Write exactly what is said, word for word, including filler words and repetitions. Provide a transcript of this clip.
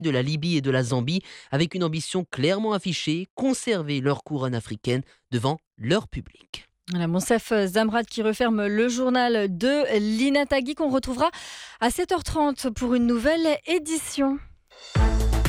de la Libye et de la Zambie, avec une ambition clairement affichée, conserver leur couronne africaine devant leur public. Voilà, Monsef Zamrat qui referme le journal de Lina Tagui qu'on retrouvera à sept heures trente pour une nouvelle édition.